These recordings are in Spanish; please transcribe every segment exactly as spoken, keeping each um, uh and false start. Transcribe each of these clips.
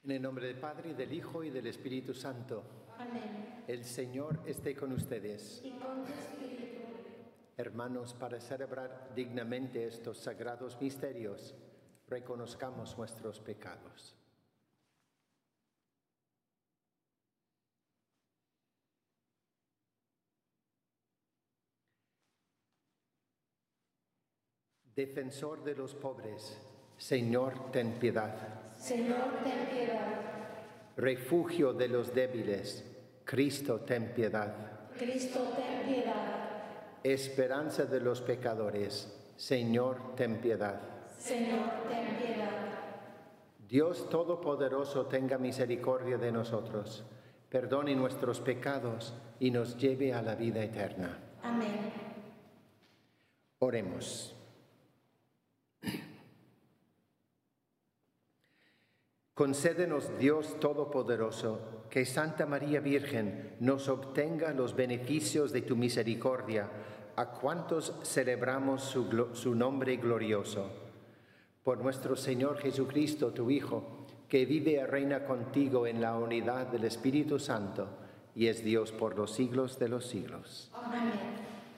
En el nombre del Padre, y del Hijo, y del Espíritu Santo. Amén. El Señor esté con ustedes. Y con tu espíritu. Hermanos, para celebrar dignamente estos sagrados misterios, reconozcamos nuestros pecados. Defensor de los pobres, Señor, ten piedad. Señor, ten piedad. Refugio de los débiles, Cristo, ten piedad. Cristo, ten piedad. Esperanza de los pecadores, Señor, ten piedad. Señor, ten piedad. Dios Todopoderoso tenga misericordia de nosotros, perdone nuestros pecados y nos lleve a la vida eterna. Amén. Oremos. Concédenos, Dios Todopoderoso, que Santa María Virgen nos obtenga los beneficios de tu misericordia a cuantos celebramos su, su nombre glorioso. Por nuestro Señor Jesucristo, tu Hijo, que vive y reina contigo en la unidad del Espíritu Santo y es Dios por los siglos de los siglos. Amén.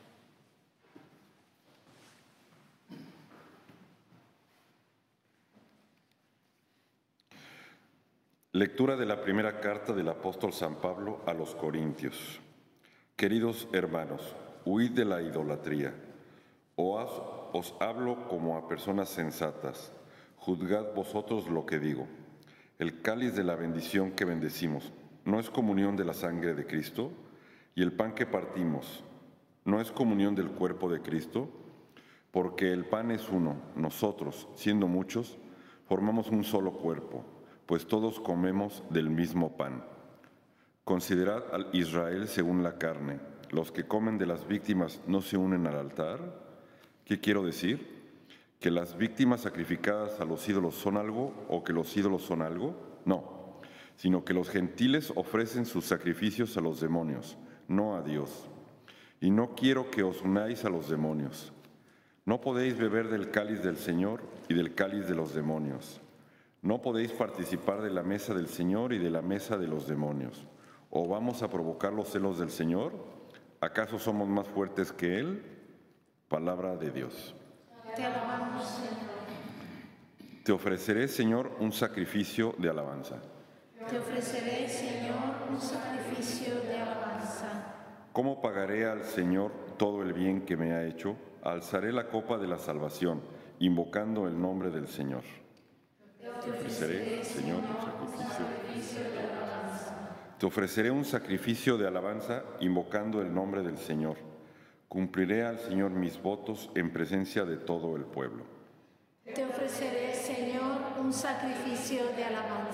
Lectura de la primera carta del apóstol San Pablo a los Corintios. Queridos hermanos, huid de la idolatría. Os, os hablo como a personas sensatas. Juzgad vosotros lo que digo. El cáliz de la bendición que bendecimos, ¿no es comunión de la sangre de Cristo? Y el pan que partimos, ¿no es comunión del cuerpo de Cristo? Porque el pan es uno, nosotros, siendo muchos, formamos un solo cuerpo, pues todos comemos del mismo pan. Considerad al Israel según la carne. ¿Los que comen de las víctimas no se unen al altar? ¿Qué quiero decir? ¿Que las víctimas sacrificadas a los ídolos son algo o que los ídolos son algo? No, sino que los gentiles ofrecen sus sacrificios a los demonios, no a Dios. Y no quiero que os unáis a los demonios. No podéis beber del cáliz del Señor y del cáliz de los demonios. No podéis participar de la mesa del Señor y de la mesa de los demonios. ¿O vamos a provocar los celos del Señor? ¿Acaso somos más fuertes que Él? Palabra de Dios. Te alabamos, Señor. Te ofreceré, Señor, un sacrificio de alabanza. Te ofreceré, Señor, un sacrificio de alabanza. ¿Cómo pagaré al Señor todo el bien que me ha hecho? Alzaré la copa de la salvación, invocando el nombre del Señor. Te ofreceré, Señor, un sacrificio de alabanza. Te ofreceré un sacrificio de alabanza invocando el nombre del Señor. Cumpliré al Señor mis votos en presencia de todo el pueblo. Te ofreceré, Señor, un sacrificio de alabanza.